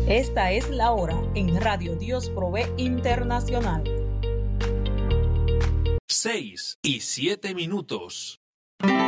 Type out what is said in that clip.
Esta es la hora en Radio Dios Provee Internacional. 6:07.